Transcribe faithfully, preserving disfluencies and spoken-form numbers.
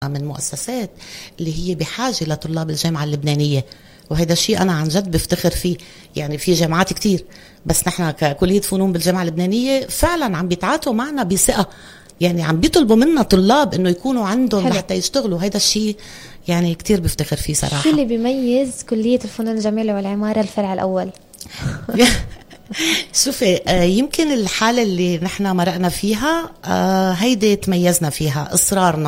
من مؤسسات اللي هي بحاجة لطلاب الجامعة اللبنانية، وهذا الشيء أنا عن جد بفتخر فيه. يعني في جامعات كتير، بس نحن ككلية فنون بالجامعة اللبنانية فعلا عم بيتعاطوا معنا بثقة، يعني عم بيطلبوا منا طلاب إنه يكونوا عندهم حلو. لحتى يشتغلوا. هذا الشيء يعني كتير بفتخر فيه صراحة. شو اللي بيميز كلية الفنون الجميلة والعمارة الفرع الأول؟ شوفي، آه يمكن الحالة اللي نحن مرقنا فيها، آه هيدي تميزنا فيها، إصرارنا